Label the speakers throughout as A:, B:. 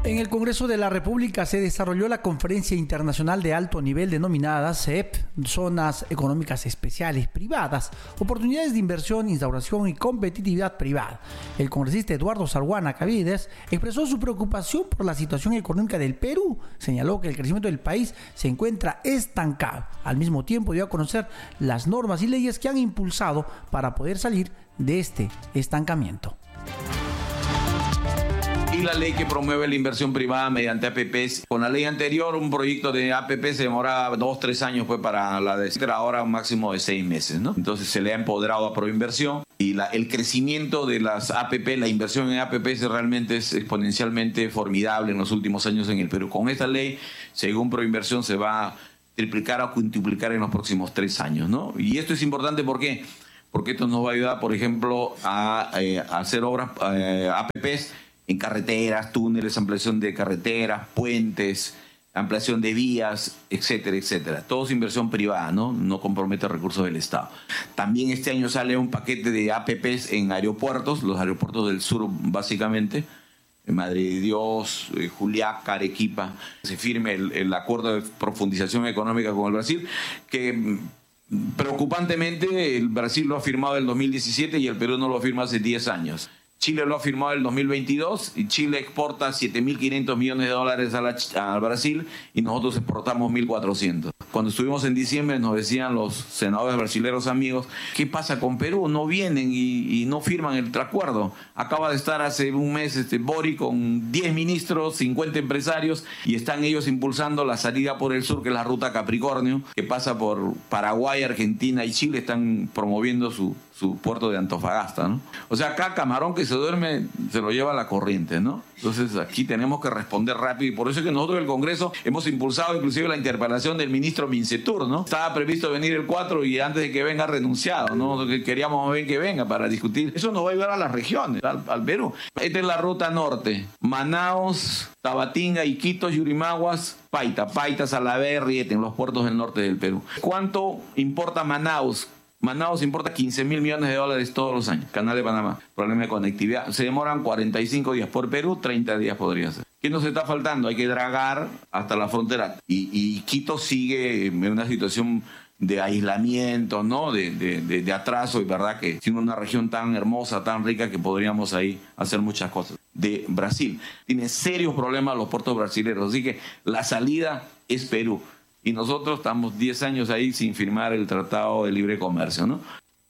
A: En el Congreso de la República se desarrolló la Conferencia Internacional de Alto Nivel denominada CEP, Zonas Económicas Especiales Privadas, Oportunidades de Inversión, Instauración y Competitividad Privada. El congresista Eduardo Salguana Cavides expresó su preocupación por la situación económica del Perú. Señaló que el crecimiento del país se encuentra estancado. Al mismo tiempo dio a conocer las normas y leyes que han impulsado para poder salir de este estancamiento.
B: Y la ley que promueve la inversión privada mediante APPs. Con la ley anterior, un proyecto de APP se demoraba 2-3 años para la de ahora un máximo de 6 meses, ¿no? Entonces se le ha empoderado a Proinversión y el crecimiento de las APP, la inversión en APPs realmente es exponencialmente formidable en los últimos años en el Perú. Con esta ley, según Proinversión, se va a triplicar o quintuplicar en los próximos 3 años, ¿no? Y esto es importante, ¿por qué? Porque esto nos va a ayudar, por ejemplo, a hacer obras APPs en carreteras, túneles, ampliación de carreteras, puentes, ampliación de vías, etcétera, etcétera. Todo es inversión privada, ¿no? No compromete recursos del Estado. También este año sale un paquete de APPs en aeropuertos, los aeropuertos del sur básicamente, Madre de Dios, Juliaca, Arequipa. Se firme el acuerdo de profundización económica con el Brasil, que preocupantemente el Brasil lo ha firmado en el 2017 y el Perú no lo firma hace 10 años. Chile lo ha firmado en el 2022 y Chile exporta 7.500 millones de dólares al Brasil y nosotros exportamos 1.400. Cuando estuvimos en diciembre nos decían los senadores brasileños amigos, ¿qué pasa con Perú? No vienen y no firman el acuerdo. Acaba de estar hace un mes Boric con 10 ministros, 50 empresarios y están ellos impulsando la salida por el sur, que es la ruta Capricornio, que pasa por Paraguay, Argentina y Chile. Están promoviendo su puerto de Antofagasta, ¿no? O sea, acá camarón que se duerme se lo lleva la corriente, ¿no? Entonces aquí tenemos que responder rápido y por eso es que nosotros en el Congreso hemos impulsado inclusive la interpelación del ministro Mincetur, ¿no? Estaba previsto venir el 4 y antes de que venga ha renunciado, ¿no? Queríamos ver que venga para discutir. Eso nos va a ayudar a las regiones, al Perú. Esta es la ruta norte. Manaos, Tabatinga, Iquitos, Yurimaguas, Paita, Salaverry, Riete, en los puertos del norte del Perú. ¿Cuánto importa Manaos? Manaos importa 15.000 millones de dólares todos los años. Canal de Panamá, problema de conectividad. Se demoran 45 días por Perú, 30 días podría ser. ¿Qué nos está faltando? Hay que dragar hasta la frontera. Y Quito sigue en una situación de aislamiento, ¿no? De atraso, y verdad que siendo una región tan hermosa, tan rica, que podríamos ahí hacer muchas cosas. De Brasil, tiene serios problemas los puertos brasileños, así que la salida es Perú. Y nosotros estamos 10 años ahí sin firmar el Tratado de Libre Comercio, ¿no?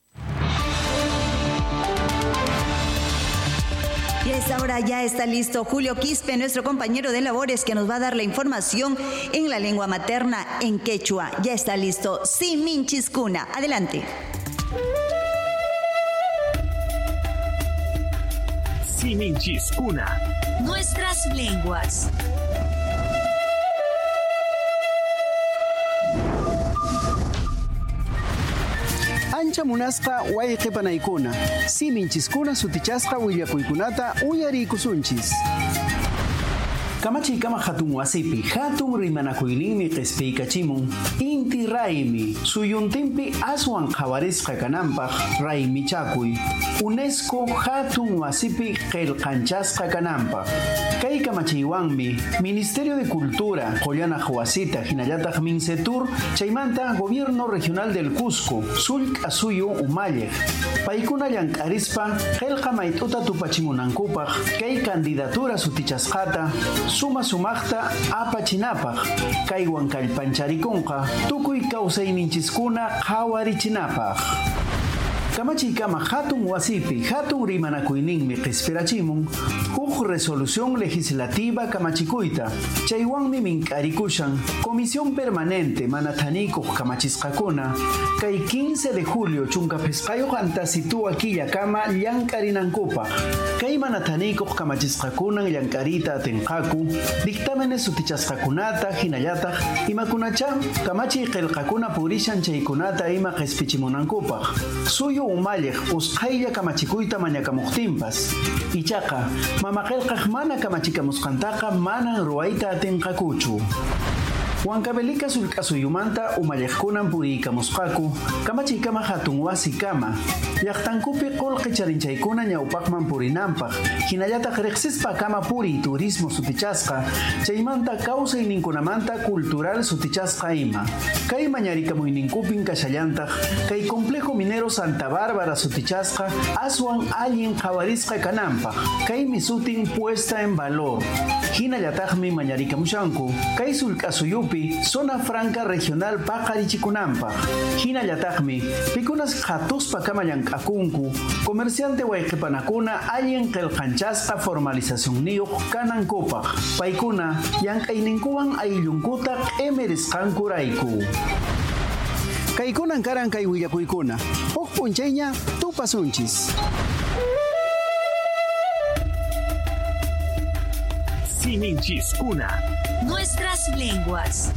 C: Y a esta hora ya está listo Julio Quispe, nuestro compañero de labores, que nos va a dar la información en la lengua materna, en quechua. Ya está listo Siminchiskuna. Adelante.
D: Siminchiskuna.
E: Nuestras lenguas.
F: Ancha munasqa wayqipanaykuna, siminchiskuna sutichasqa willakuykunata uyariykusunchis. Kamachiy kama hatun wasipi, hatun rimanakuyninmi q'ispiykachimun. Inti raymi, suyuntinpi aswan qhawarisqa kananpaq raymi chakuy. UNESCO hatun wasipi qillqanchasqa kananpaq. Kay kamachiywanmi, Ministerio de Cultura, qollanaq wasita hinallataq Mincetur, chaymanta Gobierno Regional del Cusco, Sulk Asuyu Umalleq. Paykuna llank'arispa, qillqa mayt'uta tupachimunankupaq, kay candidatura sutichasqata, sumaqta apachinapaq, kaywan kallpancharikunqa, tukuy kawsayninchiskuna qhawarichinapaq. Kamachiykama hatun wasipi, hatun rimanakuyninmi q'ispirachimun, huk resolución legislativa kamachikuyta. Chaywanmi mink'arikushan Comisión Permanente mana thanikuq kamachisqakuna, kay 15 de julio chunka pisqayuq antasitua killakama llank'arinankupaq. Kay mana thanikuq kamachisqakunan llank'arita atinqaku, dictámenes sutichasqakunata hinallataq imakunacha kamachiy qillqakuna purishan chaykunata ima q'ispichimunankupaq. Suyu umalleq usqhaylla kamachikuyta mañakamuqtinpas. Ichaqa mama qillqaq mana kamachikamusqantaqa manan ruwayta atinqakuchu. Huancabelica sulcasuyumanta umayajkunan puriykamusqaku kamachikama hatun wasi kama llaqtankupi qullqi charinchaykuna ñawpaqman purinanpaq hinallataq riqsispa kama puri turismo sutichasqa chaymanta kawsayninkunamanta cultural sutichasqa ima kay mañarikamuyninkupin kashallantaq kay complejo minero Santa Bárbara sutichasqa aswan allin qhawarisqa kananpaq kaymi sutin puesta en valor hinallataqmi mañarikamushanku kay sulk'asuyupi Zona Franca Regional Paqarichikunanpaq. Hinallataqmi pikunas hatuspa kama llank'akunku comerciante wayqipanakuna allin qillqanchasqa formalización niyuq kanankupaq. Paykuna llank'ayninkuwan ayllunkuta q'imirisqankurayku. Kaykunan karan kay willakuykuna. Huk p'unchayña tupasunchis.
E: Sininchiskuna. Nuestras lenguas.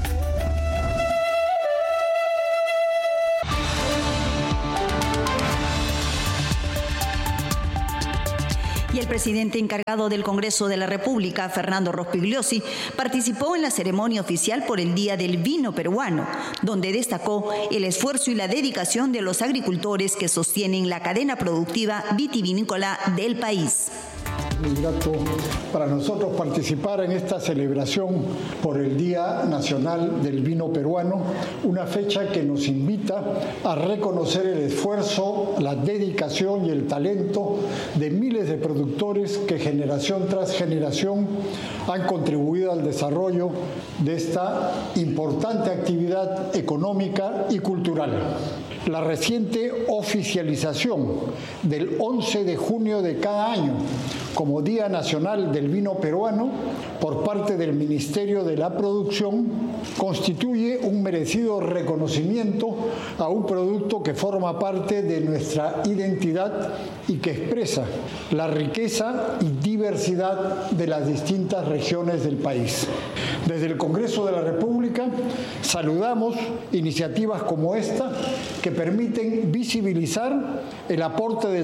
C: Y el presidente encargado del Congreso de la República, Fernando Rospigliosi, participó en la ceremonia oficial por el Día del Vino Peruano, donde destacó el esfuerzo y la dedicación de los agricultores que sostienen la cadena productiva vitivinícola del país.
D: Muy grato para nosotros participar en esta celebración por el Día Nacional del Vino Peruano, una fecha que nos invita a reconocer el esfuerzo, la dedicación y el talento de miles de productores que generación tras generación han contribuido al desarrollo de esta importante actividad económica y cultural. La reciente oficialización del 11 de junio de cada año como Día Nacional del Vino Peruano por parte del Ministerio de la Producción constituye un merecido reconocimiento a un producto que forma parte de nuestra identidad y que expresa la riqueza y diversidad de las distintas regiones del país. Desde el Congreso de la República saludamos iniciativas como esta que permiten visibilizar el aporte del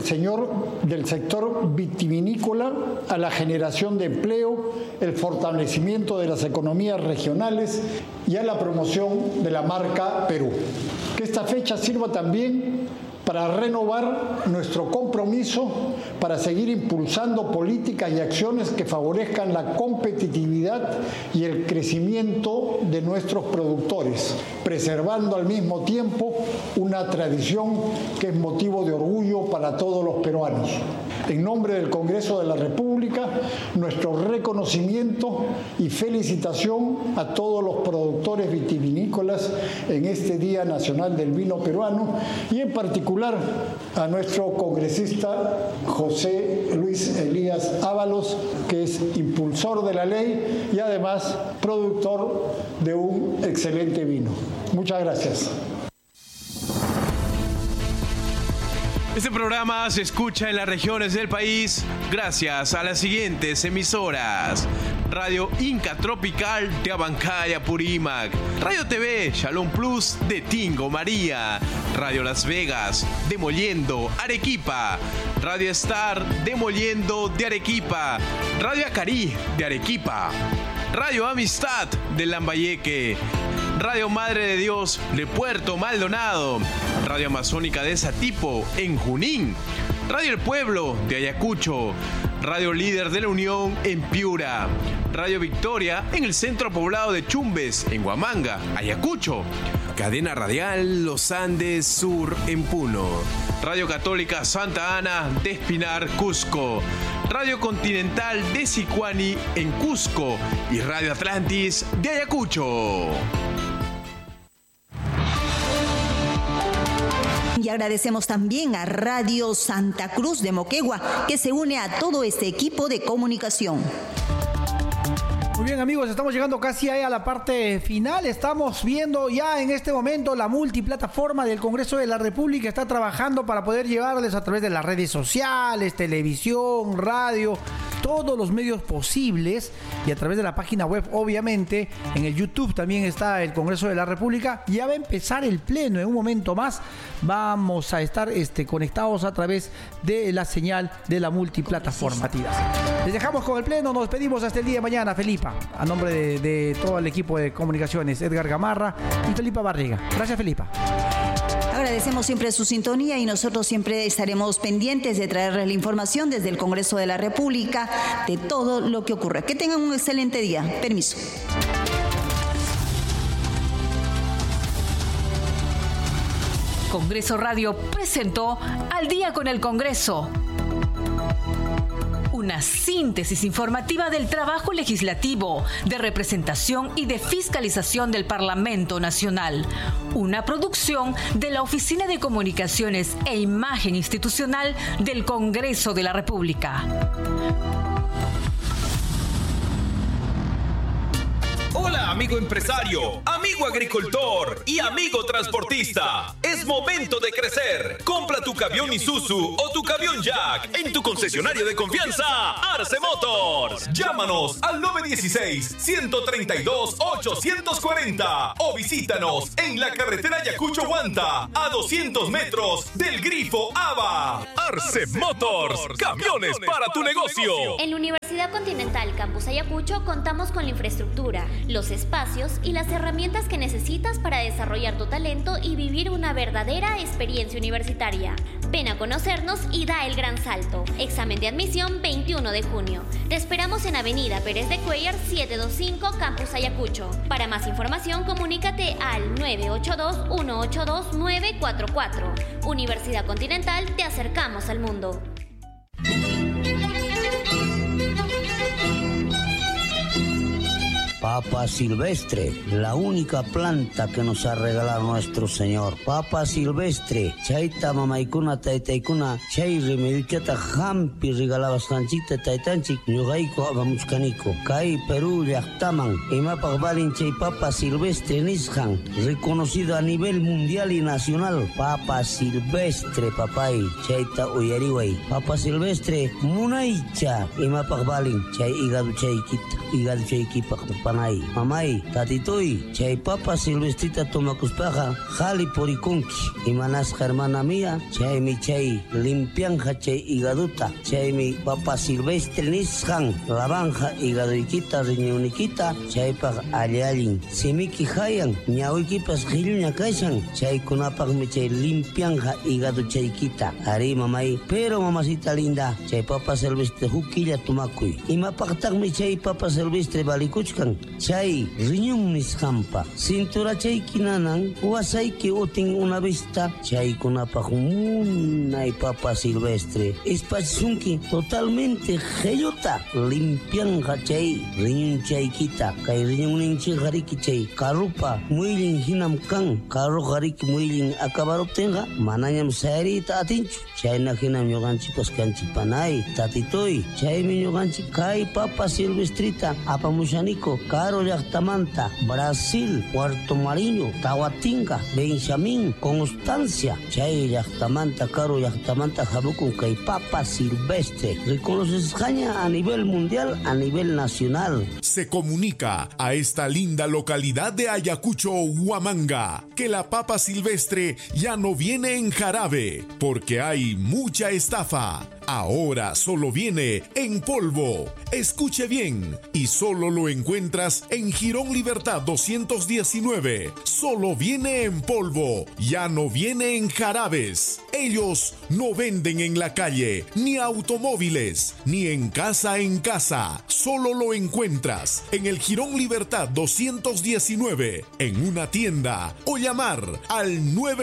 D: sector vitivinícola a la generación de empleo, el fortalecimiento de las economías regionales y a la promoción de la marca Perú. Que esta fecha sirva también para renovar nuestro compromiso para seguir impulsando políticas y acciones que favorezcan la competitividad y el crecimiento de nuestros productores, preservando al mismo tiempo una tradición que es motivo de orgullo para todos los peruanos. En nombre del Congreso de la República, nuestro reconocimiento y felicitación a todos los productores vitivinícolas en este Día Nacional del Vino Peruano y en particular a nuestro congresista José Luis Elías Ábalos, que es impulsor de la ley y además productor de un excelente vino. Muchas gracias.
G: Este programa se escucha en las regiones del país gracias a las siguientes emisoras: Radio Inca Tropical de Abancaya, Purímac, Radio TV Shalom Plus de Tingo, María, Radio Las Vegas de Mollendo, Arequipa, Radio Star de Mollendo de Arequipa, Radio Acarí de Arequipa, Radio Amistad de Lambayeque, Radio Madre de Dios de Puerto Maldonado, Radio Amazónica de Satipo en Junín, Radio El Pueblo de Ayacucho, Radio Líder de la Unión en Piura, Radio Victoria en el centro poblado de Chumbes en Huamanga, Ayacucho, Cadena Radial Los Andes Sur en Puno, Radio Católica Santa Ana de Espinar, Cusco, Radio Continental de Sicuani en Cusco y Radio Atlantis de Ayacucho.
C: Y agradecemos también a Radio Santa Cruz de Moquegua, que se une a todo este equipo de comunicación.
A: Muy bien, amigos, estamos llegando casi ahí a la parte final. Estamos viendo ya en este momento la multiplataforma del Congreso de la República está trabajando para poder llevarles a través de las redes sociales, televisión, radio, todos los medios posibles y a través de la página web, obviamente. En el YouTube también está el Congreso de la República. Ya va a empezar el pleno en un momento más. Vamos a estar conectados a través de la señal de la multiplataforma. Les dejamos con el pleno, nos despedimos hasta el día de mañana, Felipa. A nombre de todo el equipo de comunicaciones, Edgar Gamarra y Felipa Barriga. Gracias, Felipa.
C: Agradecemos siempre su sintonía y nosotros siempre estaremos pendientes de traerles la información desde el Congreso de la República de todo lo que ocurre. Que tengan un excelente día. Permiso.
H: Congreso Radio presentó Al Día con el Congreso. Una síntesis informativa del trabajo legislativo, de representación y de fiscalización del Parlamento Nacional. Una producción de la Oficina de Comunicaciones e Imagen Institucional del Congreso de la República.
I: Hola, amigo empresario, amigo agricultor y amigo transportista. Es momento de crecer. Compra tu camión Isuzu o tu camión Jack en tu concesionario de confianza, Arce Motors. Llámanos al 916-132-840 o visítanos en la carretera Ayacucho-Huanta, a 200 metros del Grifo ABA. Arce Motors, camiones para tu negocio.
J: En la Universidad Continental Campus Ayacucho contamos con la infraestructura, los espacios y las herramientas que necesitas para desarrollar tu talento y vivir una verdadera experiencia universitaria. Ven a conocernos y da el gran salto. Examen de admisión 21 de junio. Te esperamos en Avenida Pérez de Cuellar 725 Campus Ayacucho. Para más información comunícate al 982-182-944. Universidad Continental, te acercamos al mundo.
K: Papa silvestre, la única planta que nos ha regalado nuestro Señor. Papa silvestre, chaita mamaykuna taytaykuna, chay remedichata hampi regalabas kanchita taytanchik, ñuqayku apamuchkaniko. Kay Perú llaqtaman, imapaq valin chay papa silvestre nisqan, reconocido a nivel mundial y nacional. Papa silvestre, papay, chayta uyariway. Papa silvestre, munaycha, imapaq valin, chay hígado chaykita, hígado chaykipaq panay. Mamay, tatitoy, chay papa silvestrita tomakuspaja, jali porikunki. Imanasqa hermana mía, chaymi chay limpianja chay higaduta, chaymi papa silvestre nisqan, lavanja higadoykita, riñonikita, chaypaq allallin. Simiki hayan, ñawiykipas qhilluña kashan, chaykunapaqmi chay limpianja higado chaykita. Ari mamay, pero mamacita linda, chay papa silvestre hukilla tomakuy. Imapaqtaqmi chay papa silvestre valikuchkan, chay riñón nisqanpa. Cintura chayki nanan, wasayki utin una vista, chaykunapaq munay papa silvestre. Espasunki totalmente gellota, limpianja chay riñón chaykita. Kay riñón ninchi hariki chay karupa muylin hinam kan, karu hariki muylin akabaruptenga, manañam sayarita atinchu. Chayna hinam ñuqanchipas kanchipanay, tatitoy, chaymi ñuqanchik kay papa silvestrita apamushaniko, Caro llaqtamanta, Brasil, Puerto Mariño, Tahuatinga, Benjamín, Constancia, chay llaqtamanta, Caro llaqtamanta jabukun kay papa silvestre. Reconoce España a nivel mundial, a nivel nacional.
L: Se comunica a esta linda localidad de Ayacucho, Huamanga, que la papa silvestre ya no viene en jarabe, porque hay mucha estafa. Ahora solo viene en polvo. Escuche bien, y solo lo encuentras en Jirón Libertad 219. Solo viene en polvo, ya no viene en jarabes. Ellos no venden en la calle, ni automóviles, ni en casa. Solo lo encuentras en el Jirón Libertad 219, en una tienda, o llamar al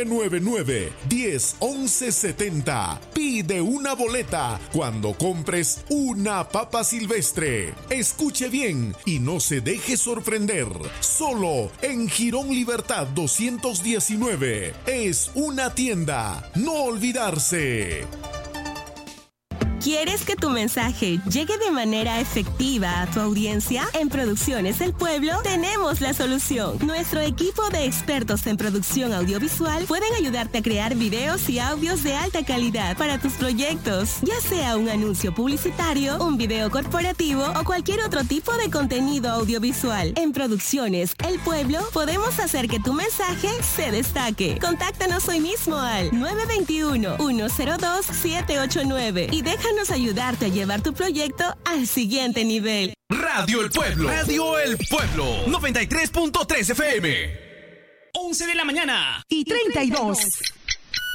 L: 999-10-1170. Pide una boleta cuando compres una papa silvestre. Escuche bien y no se deje sorprender. Solo en Jirón Libertad 219. Es una tienda. No olvidarse.
M: ¿Quieres que tu mensaje llegue de manera efectiva a tu audiencia? En Producciones El Pueblo tenemos la solución. Nuestro equipo de expertos en producción audiovisual pueden ayudarte a crear videos y audios de alta calidad para tus proyectos, ya sea un anuncio publicitario, un video corporativo o cualquier otro tipo de contenido audiovisual. En Producciones El Pueblo podemos hacer que tu mensaje se destaque. Contáctanos hoy mismo al 921-102-789 y déjanos ayudarte a llevar tu proyecto al siguiente nivel.
I: Radio El Pueblo. Radio El Pueblo. 93.3 FM.
E: 11 de la mañana
M: y 32.